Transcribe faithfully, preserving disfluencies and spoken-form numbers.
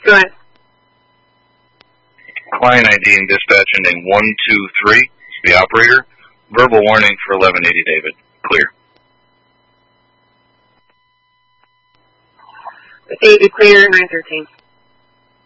Go ahead. Client I D and dispatch ending one two three. The operator. Verbal warning for eleven eighty David. Clear. David, clear, nine thirteen.